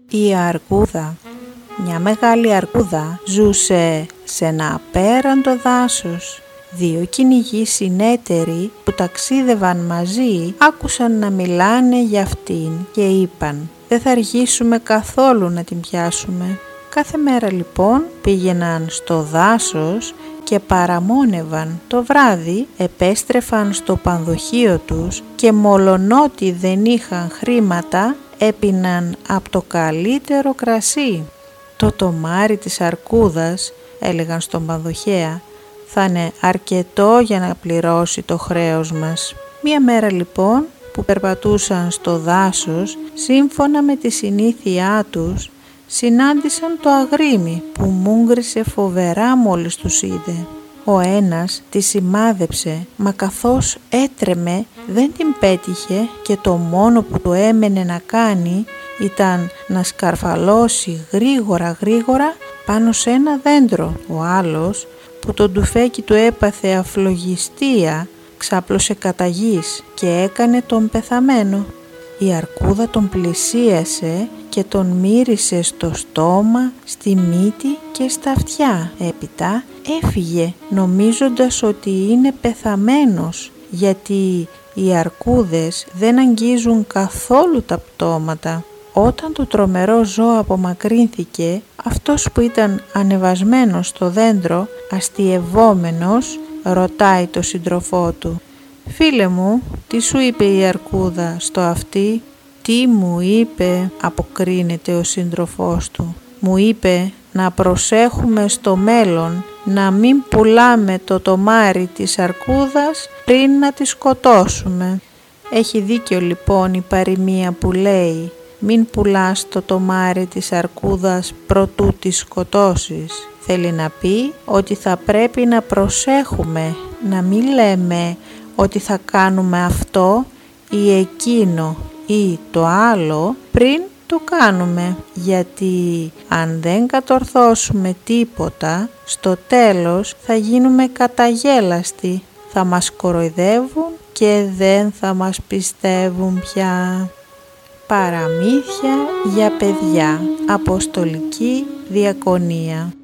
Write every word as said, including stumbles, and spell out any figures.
Η αρκούδα. Μια μεγάλη αρκούδα ζούσε σε ένα απέραντο δάσος. Δύο κυνηγοί συνέτεροι που ταξίδευαν μαζί άκουσαν να μιλάνε για αυτήν και είπαν «Δεν θα αργήσουμε καθόλου να την πιάσουμε». Κάθε μέρα λοιπόν πήγαιναν στο δάσος και παραμόνευαν. Το βράδυ επέστρεφαν στο πανδοχείο τους και μολονότι δεν είχαν χρήματα έπιναν από το καλύτερο κρασί. Το τομάρι της αρκούδας, έλεγαν στον πανδοχέα, θα είναι αρκετό για να πληρώσει το χρέος μας. Μία μέρα λοιπόν που περπατούσαν στο δάσος, σύμφωνα με τη συνήθειά τους, συνάντησαν το αγρίμι που μούγκρισε φοβερά μόλις τους είδε. Ο ένας τη σημάδεψε, μα καθώς έτρεμε δεν την πέτυχε και το μόνο που του έμενε να κάνει ήταν να σκαρφαλώσει γρήγορα γρήγορα πάνω σε ένα δέντρο. Ο άλλος που το ντουφέκι του έπαθε αφλογιστία ξάπλωσε κατά γης και έκανε τον πεθαμένο. Η αρκούδα τον πλησίασε και τον μύρισε στο στόμα, στη μύτη και στα αυτιά. Έπειτα έφυγε νομίζοντας ότι είναι πεθαμένος, γιατί οι αρκούδες δεν αγγίζουν καθόλου τα πτώματα. Όταν το τρομερό ζώο απομακρύνθηκε, αυτός που ήταν ανεβασμένος στο δέντρο, αστειευόμενος, ρωτάει το σύντροφό του «Φίλε μου, τι σου είπε η αρκούδα στο αυτί?» «Τι μου είπε?» αποκρίνεται ο σύντροφός του. «Μου είπε να προσέχουμε στο μέλλον, να μην πουλάμε το τομάρι της αρκούδας πριν να τη σκοτώσουμε». Έχει δίκιο λοιπόν η παροιμία που λέει «Μην πουλάς το τομάρι της αρκούδας προτού τη σκοτώσεις». Θέλει να πει ότι θα πρέπει να προσέχουμε, να μην λέμε ότι θα κάνουμε αυτό ή εκείνο ή το άλλο πριν το κάνουμε, γιατί αν δεν κατορθώσουμε τίποτα, στο τέλος θα γίνουμε καταγέλαστοι, θα μας κοροϊδεύουν και δεν θα μας πιστεύουν πια. Παραμύθια για παιδιά. Αποστολική Διακονία.